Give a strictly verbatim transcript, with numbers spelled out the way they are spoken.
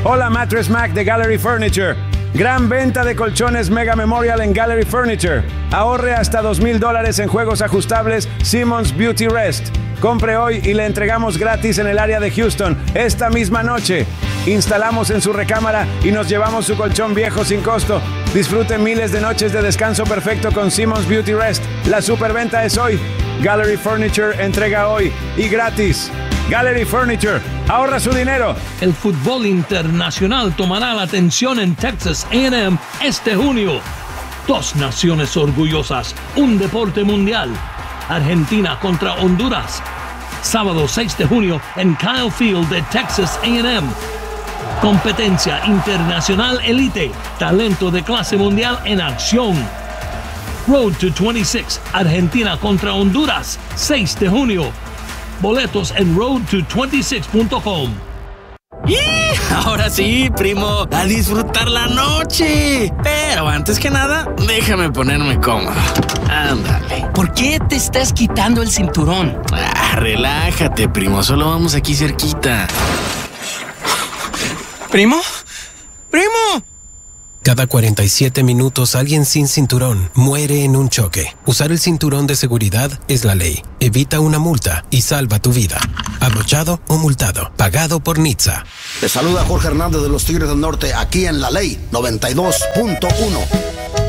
Hola Mattress Mac de Gallery Furniture. Gran venta de colchones Mega Memorial en Gallery Furniture. Ahorre hasta dos mil dólares en juegos ajustables Simmons Beauty Rest. Compre hoy y le entregamos gratis en el área de Houston esta misma noche. Instalamos en su recámara y nos llevamos su colchón viejo sin costo. Disfrute miles de noches de descanso perfecto con Simmons Beauty Rest. La superventa es hoy. Gallery Furniture entrega hoy y gratis. Gallery Furniture, ahorra su dinero. El fútbol internacional tomará la atención en Texas A and M este junio. Dos naciones orgullosas, un deporte mundial. Argentina contra Honduras. Sábado seis de junio en Kyle Field de Texas A and M. Competencia internacional elite, talento de clase mundial en acción. Road to veintiséis, Argentina contra Honduras, seis de junio. Boletos en road to veintiséis punto com. ¡Y! Ahora sí, primo, a disfrutar la noche. Pero antes que nada, déjame ponerme cómodo. Ándale. ¿Por qué te estás quitando el cinturón? Ah, relájate, primo, solo vamos aquí cerquita. ¿Primo? ¡Primo! Cada cuarenta y siete minutos alguien sin cinturón muere en un choque. Usar el cinturón de seguridad es la ley. Evita una multa y salva tu vida. Abrochado o multado. Pagado por N H T S A. Te saluda Jorge Hernández de los Tigres del Norte aquí en La Ley noventa y dos punto uno.